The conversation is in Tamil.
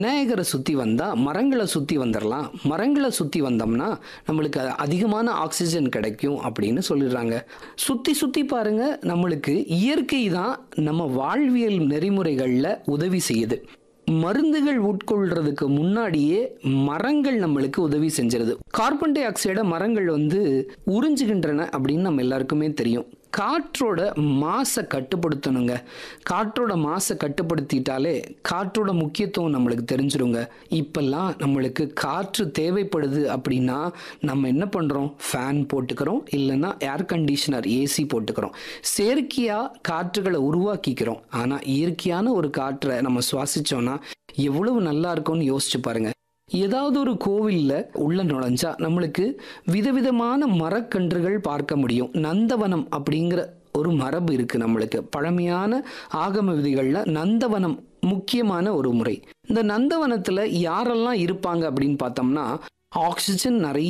விநாயகரை சுற்றி வந்தால் மரங்களை சுற்றி வந்துடலாம், மரங்களை சுற்றி வந்தோம்னா நம்மளுக்கு அதிகமான ஆக்சிஜன் கிடைக்கும் அப்படின்னு சொல்லிடுறாங்க. சுற்றி சுற்றி பாருங்க, நம்மளுக்கு இயற்கை தான் நம்ம வாழ்வியல் நெறிமுறைகளில் உதவி செய்யுது. மருந்துகள் உட்கொள்றதுக்கு முன்னாடியே மரங்கள் நம்மளுக்கு உதவி செஞ்சிருது. கார்பன் டை ஆக்சைடை மரங்கள் உறிஞ்சுகின்றன அப்படின்னு நம்ம எல்லாருக்குமே தெரியும். காற்றோட மாசை கட்டுப்படுத்தணுங்க. காற்றோட மாசை கட்டுப்படுத்திட்டாலே காற்றோட முக்கியத்துவம் நம்மளுக்கு தெரிஞ்சிருங்க. இப்பெல்லாம் நம்மளுக்கு காற்று தேவைப்படுது அப்படின்னா நம்ம என்ன பண்ணுறோம்? ஃபேன் போட்டுக்கிறோம், இல்லைன்னா ஏர் கண்டிஷனர் ஏசி போட்டுக்கிறோம். செயற்கையாக காற்றுகளை உருவாக்கிக்கிறோம். ஆனால் இயற்கையான ஒரு காற்றை நம்ம சுவாசிச்சோன்னா எவ்வளவு நல்லா இருக்கும்னு யோசிச்சு பாருங்க. ஏதாவது ஒரு கோவிலில் உள்ள நுழைஞ்சா நம்மளுக்கு விதவிதமான மரக்கன்றுகள் பார்க்க முடியும். நந்தவனம் அப்படிங்கிற ஒரு மரபு இருக்கு. நம்மளுக்கு பழமையான ஆகம விதிகளில் நந்தவனம் முக்கியமான ஒரு முறை. இந்த நந்தவனத்தில் யாரெல்லாம் இருப்பாங்க அப்படின்னு பார்த்தோம்னா, ஆக்சிஜன் நிறைய